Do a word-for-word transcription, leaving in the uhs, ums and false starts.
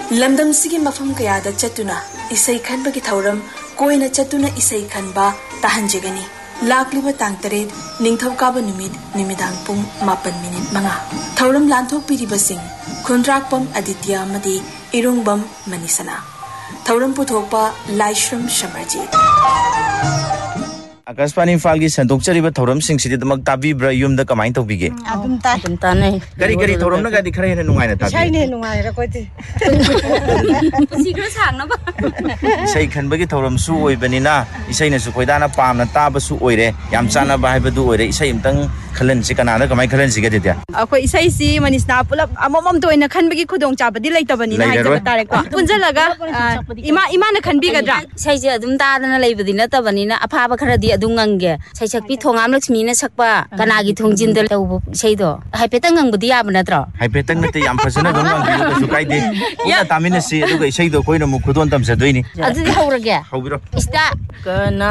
लमदम सिगी मफम कयादा चतुना इसै खनबगी थौरम कोइना चतुना इसै खनबा ताहंजेगनी लाक्लिबा तांग तरेत निंगथौकाबा नुमित निमिदांग पुंग मापन मिनिट मंगा थौरम लांथोकपिरिबसिंग खुंद्राकपम आदित्य अमदी इरुंगबम मनीसना थौरम पुथोकपा लाइश्रम समरजीत आकाशवाणी इम्फाल की संदोक्चरिबा थौरम सिंगसिदिदमक ताबीब्रा युमदा कमाइन तौबिगे अदुम ता अदुम ता नै करी करी थौरम ना गादी खरे हेन नुंगाइना ताबी सही ने नुंगाइरा कोइति सिग्र सांगनबा इसै खनबगी थौरम सु ओइबनिना इसैना सु खोइदाना पामना ताबा सु ओइरे याम चानाबा हाइबदु ओइरे इसै इमतंग खलन से कनाना कमाइ खलन सिगे देत्या अखोइ इसै सि मनिसना पुलप अममम तोइना खनबगी खुदोंग चाबदि लैतबनिना हाइजबा तारेको पुंजलगा इमा इमाना खनबिगद्रा सैजे अदुम तादना लैबदि नतबनिना अफाबा खरदि अदुम ngange sai sakpi thongam lakshmi na sakpa kanagi thongjin de tawbu seidо haipetang ngangbudi yaba natro haipetang nate yam phasana dong ngang biu su kaide una tamina si aduga isai do koina mu khudon tam sa doini adudi haurage haubiro ista kana